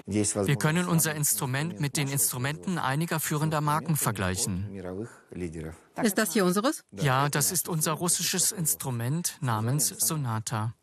Wir können unser Instrument mit den Instrumenten einiger führender Marken vergleichen. Ist das hier unseres? Ja, das ist unser russisches Instrument namens Sonata.